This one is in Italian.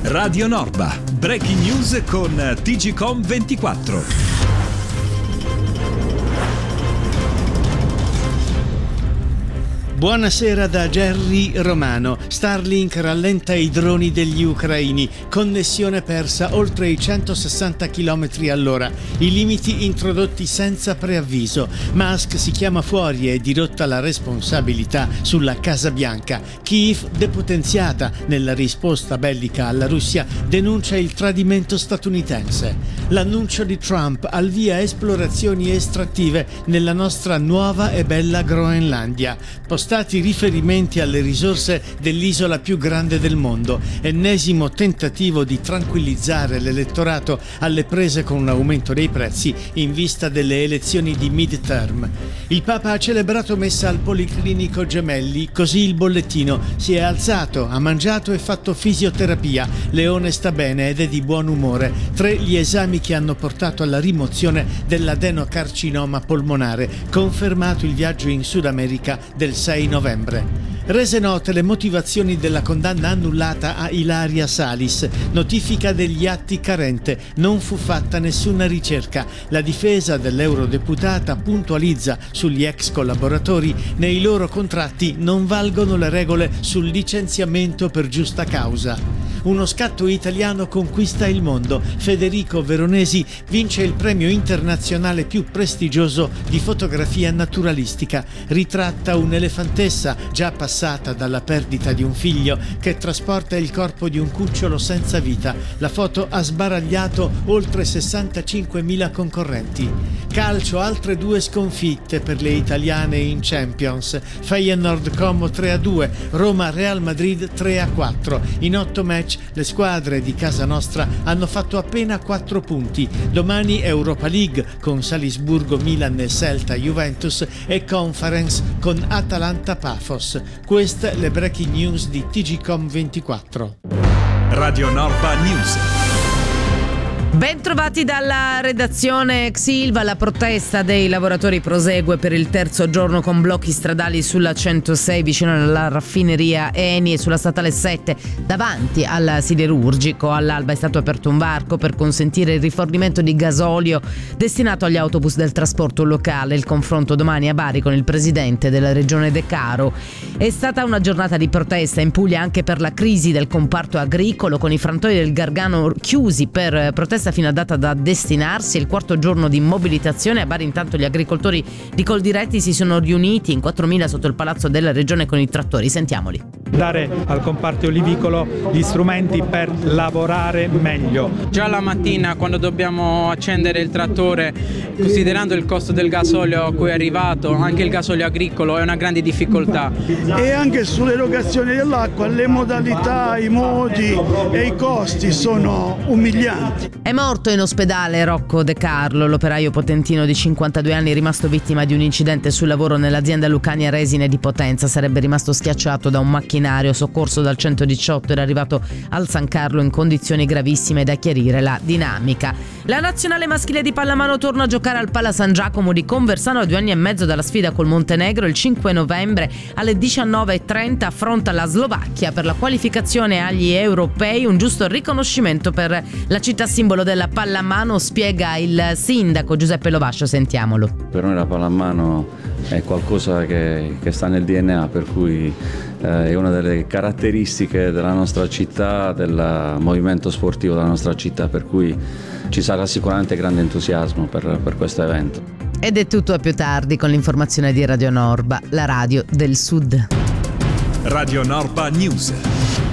Radio Norba, breaking news con TGcom24. Buonasera da Gerry Romano. Starlink rallenta i droni degli ucraini. Connessione persa oltre i 160 km all'ora. I limiti introdotti senza preavviso. Musk si chiama fuori e dirotta la responsabilità sulla Casa Bianca. Kiev, depotenziata nella risposta bellica alla Russia, denuncia il tradimento statunitense. L'annuncio di Trump: al via esplorazioni estrattive nella nostra nuova e bella Groenlandia. Stati riferimenti alle risorse dell'isola più grande del mondo, ennesimo tentativo di tranquillizzare l'elettorato alle prese con un aumento dei prezzi in vista delle elezioni di midterm. Il Papa ha celebrato messa al Policlinico Gemelli, così il bollettino: si è alzato, ha mangiato e fatto fisioterapia, Leone sta bene ed è di buon umore. 3 gli esami che hanno portato alla rimozione dell'adenocarcinoma polmonare, confermato il viaggio in Sud America del 6 novembre. Rese note le motivazioni della condanna annullata a Ilaria Salis. Notifica degli atti carente. Non fu fatta nessuna ricerca. La difesa dell'eurodeputata puntualizza sugli ex collaboratori: nei loro contratti non valgono le regole sul licenziamento per giusta causa. Uno scatto italiano conquista il mondo. Federico Veronesi vince il premio internazionale più prestigioso di fotografia naturalistica. Ritratta un'elefantessa già passata dalla perdita di un figlio che trasporta il corpo di un cucciolo senza vita. La foto ha sbaragliato oltre 65.000 concorrenti. Calcio, altre 2 sconfitte per le italiane in Champions. Feyenoord Como 3-2, Roma Real Madrid 3-4. In 8 match le squadre di casa nostra hanno fatto appena 4 punti. Domani Europa League con Salisburgo, Milan e Celta Juventus, e Conference con Atalanta Pafos. Queste le breaking news di TGcom24. Radio Norba News. Ben trovati dalla redazione. Xilva, la protesta dei lavoratori prosegue per il 3° giorno con blocchi stradali sulla 106 vicino alla raffineria Eni e sulla statale 7 davanti al siderurgico. All'alba è stato aperto un varco per consentire il rifornimento di gasolio destinato agli autobus del trasporto locale. Il confronto domani a Bari con il presidente della regione De Caro. È stata una giornata di protesta in Puglia anche per la crisi del comparto agricolo, con i frantoi del Gargano chiusi per protesta fino a data da destinarsi. Il 4° giorno di mobilitazione. A Bari intanto gli agricoltori di Coldiretti si sono riuniti in 4.000 sotto il palazzo della regione con i trattori. Sentiamoli. Dare al comparto olivicolo gli strumenti per lavorare meglio. Già la mattina, quando dobbiamo accendere il trattore, considerando il costo del gasolio a cui è arrivato, anche il gasolio agricolo è una grande difficoltà. E anche sull'erogazione dell'acqua le modalità, i modi e i costi sono umilianti. È morto in ospedale Rocco De Carlo, l'operaio potentino di 52 anni rimasto vittima di un incidente sul lavoro nell'azienda Lucania Resine di Potenza. Sarebbe rimasto schiacciato da un macchinario. Soccorso dal 118, era arrivato al San Carlo in condizioni gravissime. Da chiarire la dinamica. La nazionale maschile di pallamano torna a giocare al Pala San Giacomo di Conversano a 2 anni e mezzo dalla sfida col Montenegro. Il 5 novembre alle 19:30 affronta la Slovacchia per la qualificazione agli europei. Un giusto riconoscimento per la città simbolo della pallamano, spiega il sindaco Giuseppe Lovascio. Sentiamolo. Per noi la pallamano è qualcosa che sta nel DNA, per cui è una delle caratteristiche della nostra città, del movimento sportivo della nostra città, per cui ci sarà sicuramente grande entusiasmo per questo evento. Ed è tutto, a più tardi con l'informazione di Radio Norba, la radio del Sud. Radio Norba News.